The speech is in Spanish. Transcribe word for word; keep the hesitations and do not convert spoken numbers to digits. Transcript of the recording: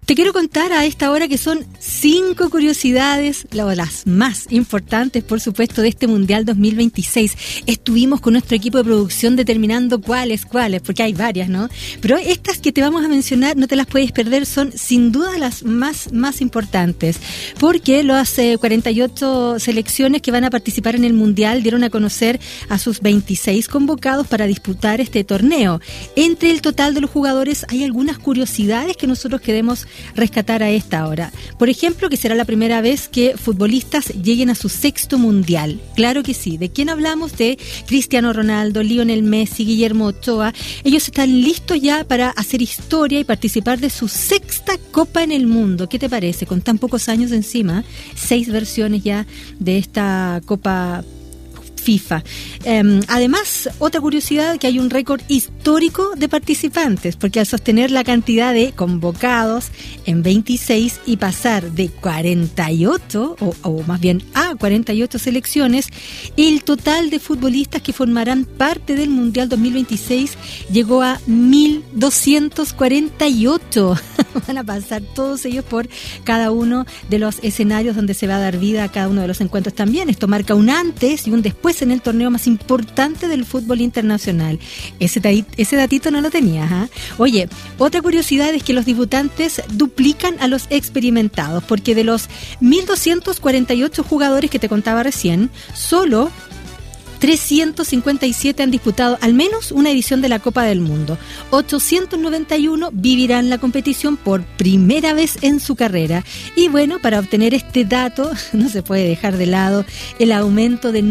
Te quiero contar a esta hora que son cinco curiosidades, las más importantes, por supuesto, de este Mundial dos mil veintiséis. Estuvimos con nuestro equipo de producción determinando cuáles, cuáles, porque hay varias, ¿no? Pero estas que te vamos a mencionar no te las puedes perder, son sin duda las más, más importantes, porque las eh, cuarenta y ocho selecciones que van a participar en el Mundial dieron a conocer a sus veintiséis convocados para disputar este torneo. Entre el total de los jugadores hay algunas curiosidades que nosotros queremos rescatar a esta hora. Por ejemplo, que será la primera vez que futbolistas lleguen a su sexto Mundial. Claro que sí. ¿De quién hablamos? De Cristiano Ronaldo, Lionel Messi, Guillermo Ochoa. Ellos están listos ya para hacer historia y participar de su sexta Copa en el Mundo. ¿Qué te parece? Con tan pocos años encima, seis versiones ya de esta Copa FIFA. Eh, además, otra curiosidad, que hay un récord histórico de participantes, porque al sostener la cantidad de convocados en veintiséis y pasar de cuarenta y ocho, o, o más bien a cuarenta y ocho selecciones, el total de futbolistas que formarán parte del Mundial dos mil veintiséis llegó a mil doscientos cuarenta y ocho. Van a pasar todos ellos por cada uno de los escenarios donde se va a dar vida a cada uno de los encuentros también. Esto marca un antes y un después en el torneo más importante del fútbol internacional. Ese, ese datito no lo tenías, ¿eh? Oye, otra curiosidad es que los debutantes duplican a los experimentados, porque de los mil doscientos cuarenta y ocho jugadores que te contaba recién, solo trescientos cincuenta y siete han disputado al menos una edición de la Copa del Mundo. ochocientos noventa y uno vivirán la competición por primera vez en su carrera. Y bueno, para obtener este dato no se puede dejar de lado el aumento de